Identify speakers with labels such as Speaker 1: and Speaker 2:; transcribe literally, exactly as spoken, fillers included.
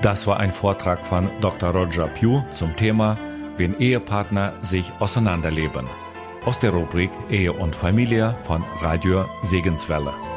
Speaker 1: Das war ein Vortrag von Doktor Roger Pugh zum Thema Wenn Ehepartner sich auseinanderleben. Aus der Rubrik Ehe und Familie von Radio Segenswelle.